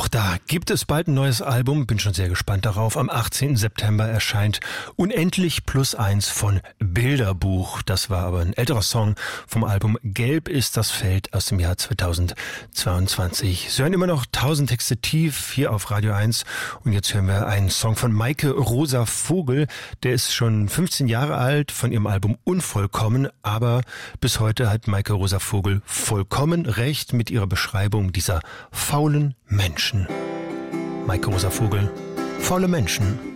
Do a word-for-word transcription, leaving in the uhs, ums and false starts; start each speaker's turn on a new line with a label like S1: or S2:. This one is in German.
S1: Auch da gibt es bald ein neues Album, bin schon sehr gespannt darauf. Am achtzehnten September erscheint Unendlich plus eins von Bilderbuch. Das war aber ein älterer Song vom Album Gelb ist das Feld aus dem Jahr zweitausendzweiundzwanzig. Sie hören immer noch tausend Texte tief hier auf Radio eins und jetzt hören wir einen Song von Maike Rosa Vogel. Der ist schon fünfzehn Jahre alt, von ihrem Album Unvollkommen, aber bis heute hat Maike Rosa Vogel vollkommen recht mit ihrer Beschreibung dieser faulen Menschen. Maike Rosa Vogel, faule Menschen.